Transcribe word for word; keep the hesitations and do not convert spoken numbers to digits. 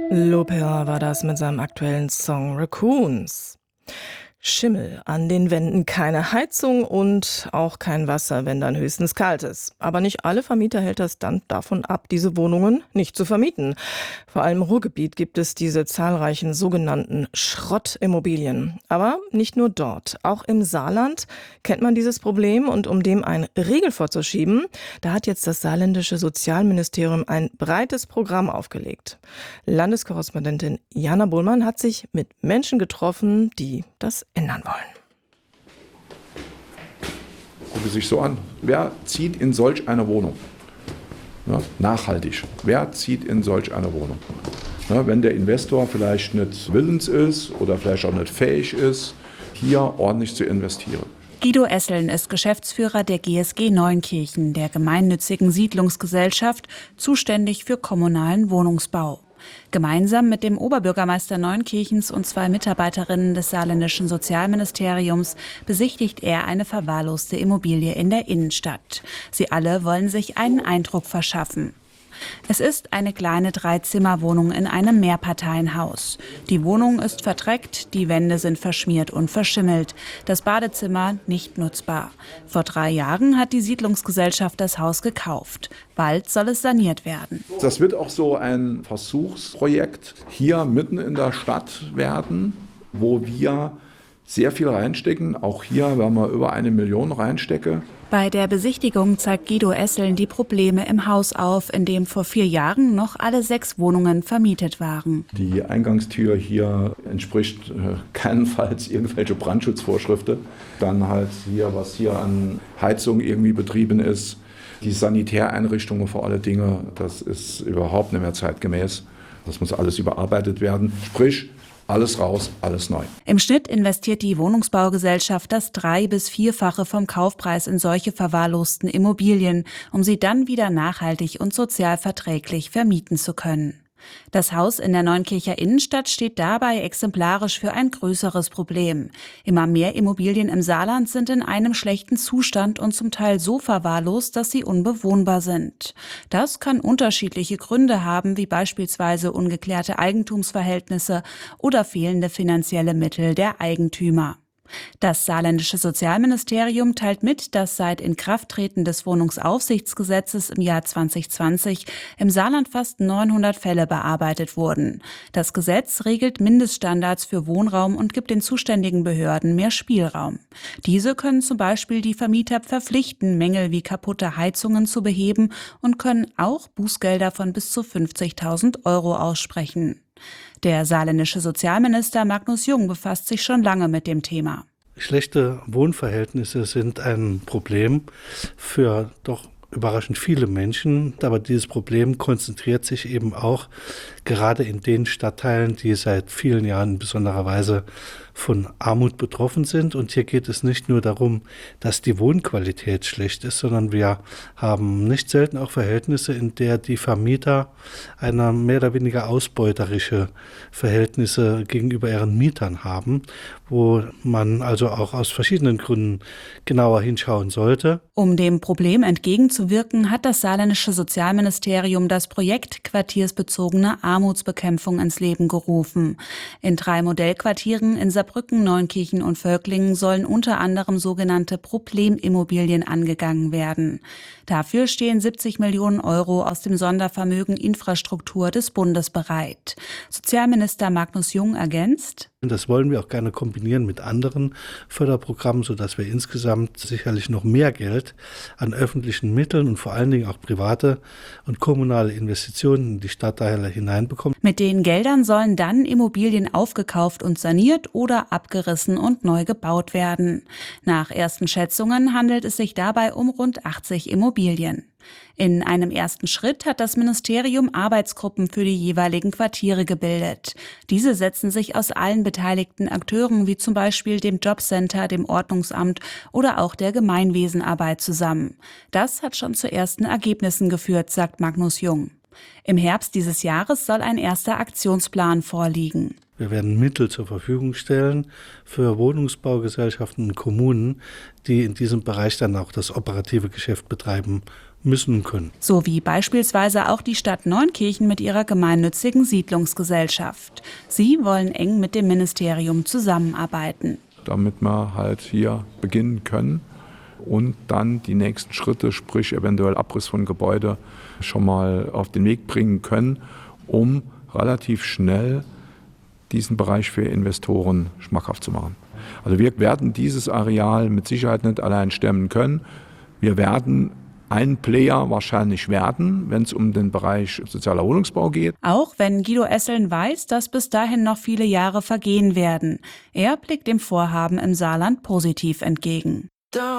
Lopera war das mit seinem aktuellen Song Raccoons. Schimmel an den Wänden, keine Heizung und auch kein Wasser, wenn dann höchstens kalt ist. Aber nicht alle Vermieter hält das dann davon ab, diese Wohnungen nicht zu vermieten. Vor allem im Ruhrgebiet gibt es diese zahlreichen sogenannten Schrottimmobilien. Aber nicht nur dort. Auch im Saarland kennt man dieses Problem, und um dem einen Riegel vorzuschieben, da hat jetzt das saarländische Sozialministerium ein breites Programm aufgelegt. Landeskorrespondentin Jana Bohlmann hat sich mit Menschen getroffen, die das ändern wollen. Gucke sich so an. Wer zieht in solch eine Wohnung? Ja, nachhaltig. Wer zieht in solch eine Wohnung? Ja, wenn der Investor vielleicht nicht willens ist oder vielleicht auch nicht fähig ist, hier ordentlich zu investieren. Guido Esseln ist Geschäftsführer der G S G Neunkirchen, der gemeinnützigen Siedlungsgesellschaft, zuständig für kommunalen Wohnungsbau. Gemeinsam mit dem Oberbürgermeister Neunkirchens und zwei Mitarbeiterinnen des saarländischen Sozialministeriums besichtigt er eine verwahrloste Immobilie in der Innenstadt. Sie alle wollen sich einen Eindruck verschaffen. Es ist eine kleine Dreizimmerwohnung in einem Mehrparteienhaus. Die Wohnung ist verdreckt, die Wände sind verschmiert und verschimmelt, das Badezimmer nicht nutzbar. Vor drei Jahren hat die Siedlungsgesellschaft das Haus gekauft. Bald soll es saniert werden. Das wird auch so ein Versuchsprojekt hier mitten in der Stadt werden, wo wir sehr viel reinstecken. Auch hier werden wir über eine Million reinstecken. Bei der Besichtigung zeigt Guido Esseln die Probleme im Haus auf, in dem vor vier Jahren noch alle sechs Wohnungen vermietet waren. Die Eingangstür hier entspricht äh, keinenfalls irgendwelche Brandschutzvorschriften. Dann halt hier, was hier an Heizung irgendwie betrieben ist. Die Sanitäreinrichtungen vor alle Dinge, das ist überhaupt nicht mehr zeitgemäß. Das muss alles überarbeitet werden. Sprich, alles raus, alles neu. Im Schnitt investiert die Wohnungsbaugesellschaft das drei- bis vierfache vom Kaufpreis in solche verwahrlosten Immobilien, um sie dann wieder nachhaltig und sozial verträglich vermieten zu können. Das Haus in der Neunkircher Innenstadt steht dabei exemplarisch für ein größeres Problem. Immer mehr Immobilien im Saarland sind in einem schlechten Zustand und zum Teil so verwahrlost, dass sie unbewohnbar sind. Das kann unterschiedliche Gründe haben, wie beispielsweise ungeklärte Eigentumsverhältnisse oder fehlende finanzielle Mittel der Eigentümer. Das saarländische Sozialministerium teilt mit, dass seit Inkrafttreten des Wohnungsaufsichtsgesetzes im Jahr zwanzig zwanzig im Saarland fast neunhundert Fälle bearbeitet wurden. Das Gesetz regelt Mindeststandards für Wohnraum und gibt den zuständigen Behörden mehr Spielraum. Diese können zum Beispiel die Vermieter verpflichten, Mängel wie kaputte Heizungen zu beheben, und können auch Bußgelder von bis zu fünfzigtausend Euro aussprechen. Der saarländische Sozialminister Magnus Jung befasst sich schon lange mit dem Thema. Schlechte Wohnverhältnisse sind ein Problem für doch überraschend viele Menschen, aber dieses Problem konzentriert sich eben auch gerade in den Stadtteilen, die seit vielen Jahren in besonderer Weise von Armut betroffen sind. Und hier geht es nicht nur darum, dass die Wohnqualität schlecht ist, sondern wir haben nicht selten auch Verhältnisse, in der die Vermieter eine mehr oder weniger ausbeuterische Verhältnisse gegenüber ihren Mietern haben, wo man also auch aus verschiedenen Gründen genauer hinschauen sollte. Um dem Problem entgegenzuwirken, hat das saarländische Sozialministerium das Projekt Quartiersbezogene Armutsbekämpfung ins Leben gerufen. In drei Modellquartieren in Saarbrücken, Neunkirchen und Völklingen sollen unter anderem sogenannte Problemimmobilien angegangen werden. Dafür stehen siebzig Millionen Euro aus dem Sondervermögen Infrastruktur des Bundes bereit. Sozialminister Magnus Jung ergänzt: Das wollen wir auch gerne kombinieren mit anderen Förderprogrammen, sodass wir insgesamt sicherlich noch mehr Geld an öffentlichen Mitteln und vor allen Dingen auch private und kommunale Investitionen in die Stadtteile hineinbekommen. Mit den Geldern sollen dann Immobilien aufgekauft und saniert oder abgerissen und neu gebaut werden. Nach ersten Schätzungen handelt es sich dabei um rund achtzig Immobilien. In einem ersten Schritt hat das Ministerium Arbeitsgruppen für die jeweiligen Quartiere gebildet. Diese setzen sich aus allen beteiligten Akteuren wie zum Beispiel dem Jobcenter, dem Ordnungsamt oder auch der Gemeinwesenarbeit zusammen. Das hat schon zu ersten Ergebnissen geführt, sagt Magnus Jung. Im Herbst dieses Jahres soll ein erster Aktionsplan vorliegen. Wir werden Mittel zur Verfügung stellen für Wohnungsbaugesellschaften und Kommunen, die in diesem Bereich dann auch das operative Geschäft betreiben müssen und können. So wie beispielsweise auch die Stadt Neunkirchen mit ihrer gemeinnützigen Siedlungsgesellschaft. Sie wollen eng mit dem Ministerium zusammenarbeiten. Damit wir halt hier beginnen können und dann die nächsten Schritte, sprich eventuell Abriss von Gebäude, schon mal auf den Weg bringen können, um relativ schnell diesen Bereich für Investoren schmackhaft zu machen. Also wir werden dieses Areal mit Sicherheit nicht allein stemmen können. Wir werden ein Player wahrscheinlich werden, wenn es um den Bereich sozialer Wohnungsbau geht. Auch wenn Guido Esseln weiß, dass bis dahin noch viele Jahre vergehen werden. Er blickt dem Vorhaben im Saarland positiv entgegen.